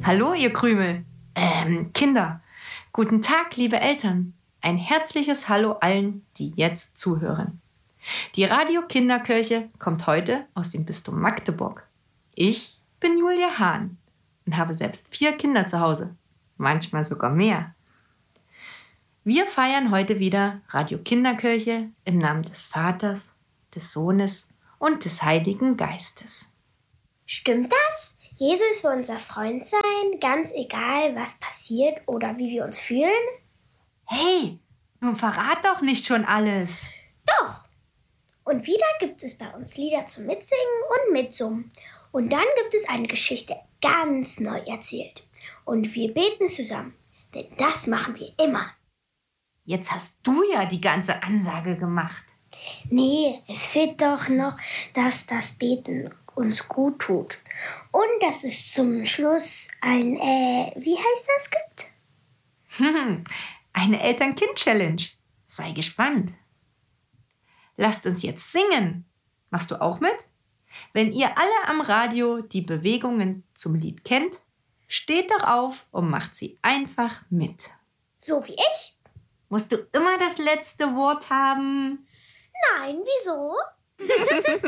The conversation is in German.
Hallo, ihr Krümel. Kinder. Guten Tag, liebe Eltern. Ein herzliches Hallo allen, die jetzt zuhören. Die Radio-Kinderkirche kommt heute aus dem Bistum Magdeburg. Ich bin Julia Hahn und habe selbst 4 Kinder zu Hause, manchmal sogar mehr. Wir feiern heute wieder Radio-Kinderkirche im Namen des Vaters, des Sohnes und des Heiligen Geistes. Stimmt das? Jesus will unser Freund sein, ganz egal, was passiert oder wie wir uns fühlen? Hey, nun verrat doch nicht schon alles. Doch! Und wieder gibt es bei uns Lieder zum Mitsingen und Mitsummen. Und dann gibt es eine Geschichte ganz neu erzählt. Und wir beten zusammen, denn das machen wir immer. Jetzt hast du ja die ganze Ansage gemacht. Nee, es fehlt doch noch, dass das Beten uns gut tut. Und dass es zum Schluss ein, wie heißt das, gibt? Eine Eltern-Kind-Challenge. Sei gespannt. Lasst uns jetzt singen. Machst du auch mit? Wenn ihr alle am Radio die Bewegungen zum Lied kennt, steht doch auf und macht sie einfach mit. So wie ich? Musst du immer das letzte Wort haben? Nein, wieso?